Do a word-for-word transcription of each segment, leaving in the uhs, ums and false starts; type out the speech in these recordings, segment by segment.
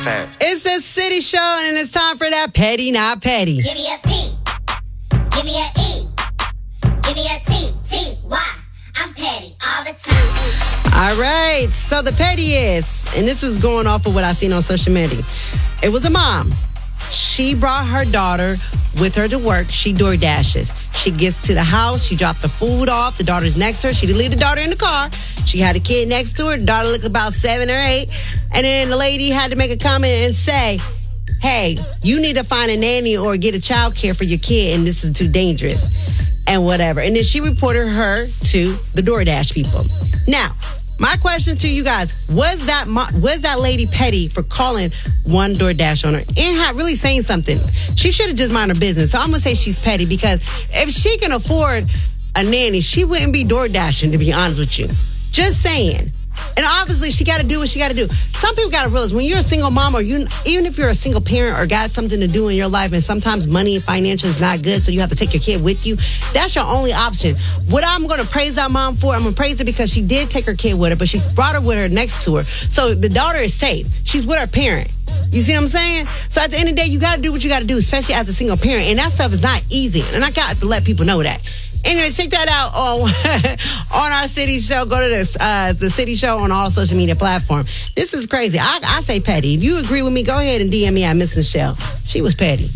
fast. It's the City Show, and it's time for that petty, not petty. Give me a P. Give me a E. Give me a T. T. Y. I'm petty all the time. All right. So the petty is, and this is going off of what I seen on social media. It was a mom. She brought her daughter with her to work. She door dashes. She gets to the house. She dropped the food off. The daughter's next to her. She didn't leave the daughter in the car. She had a kid next to her. The daughter looked about seven or eight. And then the lady had to make a comment and say, hey, you need to find a nanny or get a child care for your kid, and this is too dangerous and whatever. And then she reported her to the DoorDash people. Now, my question to you guys, was that was that lady petty for calling one DoorDash owner and ha- really saying something? She should have just mind her business. So I'm going to say she's petty, because if she can afford a nanny, she wouldn't be DoorDashing, to be honest with you. Just saying. And obviously, she got to do what she got to do. Some people got to realize, when you're a single mom, or you, even if you're a single parent or got something to do in your life, and sometimes money and financial is not good, so you have to take your kid with you, that's your only option. What I'm going to praise that mom for, I'm going to praise her because she did take her kid with her, but she brought her with her next to her. So the daughter is safe. She's with her parent. You see what I'm saying? So at the end of the day, you got to do what you got to do, especially as a single parent. And that stuff is not easy. And I got to let people know that. Anyway, check that out on, on our City Show. Go to this, uh, the City Show on all social media platforms. This is crazy. I, I say petty. If you agree with me, go ahead and D M me at Miss Michelle. She was petty.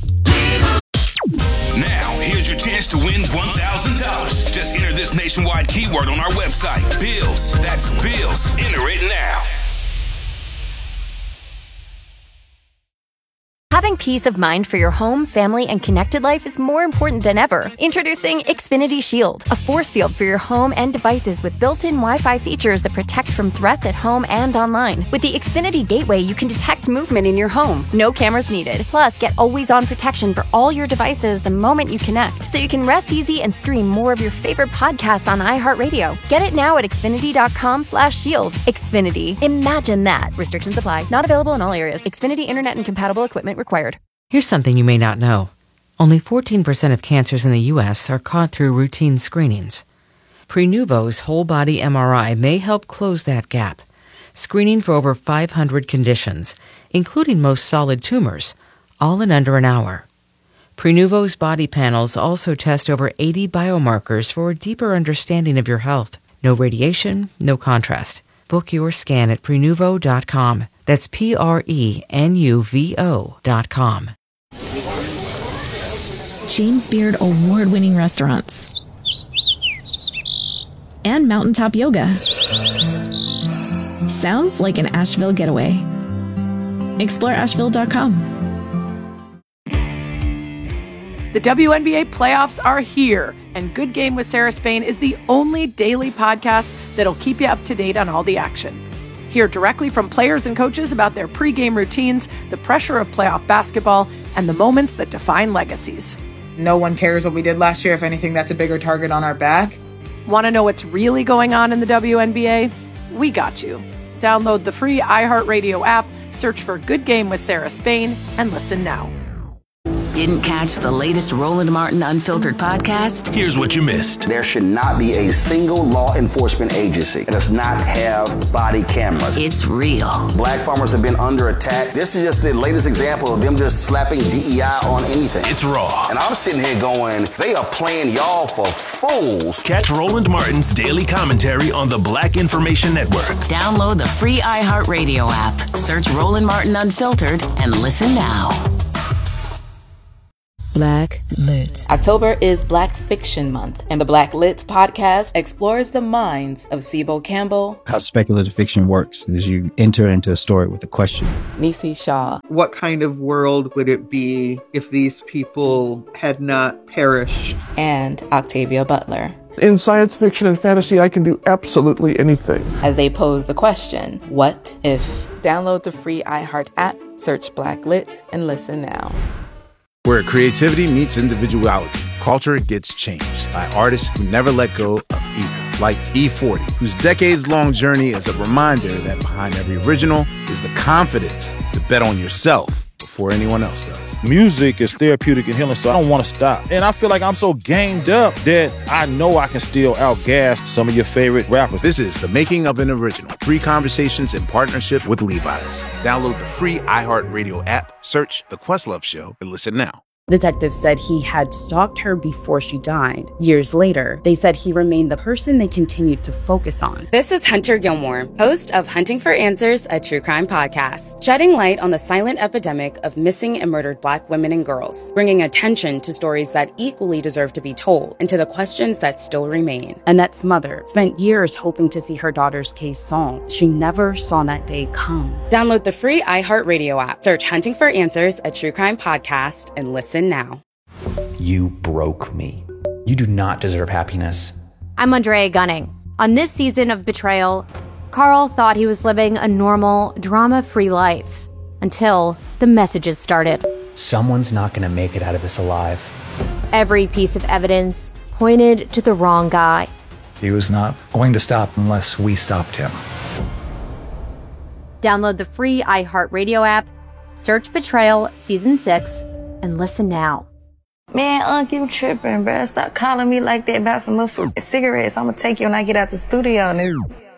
Now, here's your chance to win one thousand dollars. Just enter this nationwide keyword on our website. Bills. That's Bills. Enter it now. Having peace of mind for your home, family, and connected life is more important than ever. Introducing Xfinity Shield, a force field for your home and devices with built-in Wi-Fi features that protect from threats at home and online. With the Xfinity Gateway, you can detect movement in your home. No cameras needed. Plus, get always-on protection for all your devices the moment you connect, so you can rest easy and stream more of your favorite podcasts on iHeartRadio. Get it now at Xfinity.com slash shield. Xfinity. Imagine that. Restrictions apply. Not available in all areas. Xfinity Internet and compatible equipment required. Here's something you may not know. Only fourteen percent of cancers in the U S are caught through routine screenings. Prenuvo's whole-body M R I may help close that gap, screening for over five hundred conditions, including most solid tumors, all in under an hour. Prenuvo's body panels also test over eighty biomarkers for a deeper understanding of your health. No radiation, no contrast. Book your scan at Prenuvo dot com. That's P R E N U V O dot com. James Beard award-winning restaurants. And mountaintop yoga. Sounds like an Asheville getaway. Explore Asheville dot com. The W N B A playoffs are here, and Good Game with Sarah Spain is the only daily podcast that'll keep you up to date on all the action. Hear directly from players and coaches about their pregame routines, the pressure of playoff basketball, and the moments that define legacies. No one cares what we did last year. If anything, that's a bigger target on our back. Want to know what's really going on in the W N B A? We got you. Download the free iHeartRadio app, search for Good Game with Sarah Spain, and listen now. Didn't catch the latest Roland Martin Unfiltered podcast? Here's what you missed. There should not be a single law enforcement agency that does not have body cameras. It's real. Black farmers have been under attack. This is just the latest example of them just slapping D E I on anything. It's raw. And I'm sitting here going, they are playing y'all for fools. Catch Roland Martin's daily commentary on the Black Information Network. Download the free iHeartRadio app. Search Roland Martin Unfiltered and listen now. Black Lit. October is Black Fiction Month, and the Black Lit podcast explores the minds of Sibo Campbell. How speculative fiction works is you enter into a story with a question. Nisi Shaw. What kind of world would it be if these people had not perished? And Octavia Butler. In science fiction and fantasy, I can do absolutely anything. As they pose the question, what if? Download the free iHeart app, search Black Lit, and listen now. Where creativity meets individuality, culture gets changed by artists who never let go of either. Like E forty, whose decades-long journey is a reminder that behind every original is the confidence to bet on yourself before anyone else does. Music is therapeutic and healing, so I don't want to stop. And I feel like I'm so gamed up that I know I can still outgas some of your favorite rappers. This is The Making of an Original. Three conversations in partnership with Levi's. Download the free iHeartRadio app, search The Questlove Show, and listen now. Detectives said he had stalked her before she died. Years later, they said he remained the person they continued to focus on. This is Hunter Gilmore, host of Hunting for Answers, a true crime podcast, shedding light on the silent epidemic of missing and murdered Black women and girls, bringing attention to stories that equally deserve to be told and to the questions that still remain. Annette's mother spent years hoping to see her daughter's case solved. She never saw that day come. Download the free iHeartRadio app, search Hunting for Answers, a true crime podcast, and listen now. You broke me. You do not deserve happiness. I'm Andrea Gunning. On this season of Betrayal, Carl thought he was living a normal, drama-free life until the messages started. Someone's not going to make it out of this alive. Every piece of evidence pointed to the wrong guy. He was not going to stop unless we stopped him. Download the free iHeartRadio app, search Betrayal Season six, and listen now. Man, Unc, you tripping, bruh. Stop calling me like that about some motherfucking cigarettes. I'm gonna take you when I get out the studio, nigga.